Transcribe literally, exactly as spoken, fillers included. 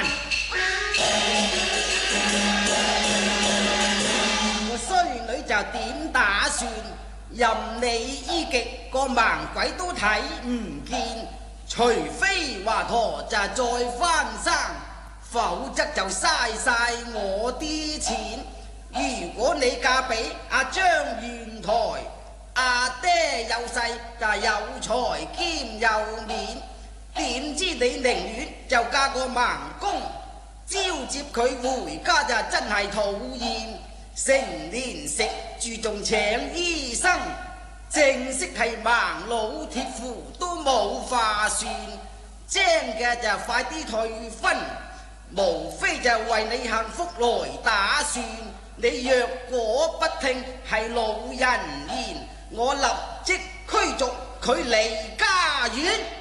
問。個衰女就點打算？任你醫極個盲鬼都睇唔見，除非華佗就再翻生，否則就嘥晒我啲錢。如果你嫁俾阿張元台，阿爹有勢就有財兼有面，點知你寧願就嫁個盲公，招接佢回家就真係討厭。成年食住仲請醫生，正式係盲佬鐵符都冇話算。精嘅就快啲退婚，無非就為你幸福來打算。你若果不聽係老人言，我立即驅逐佢離家園。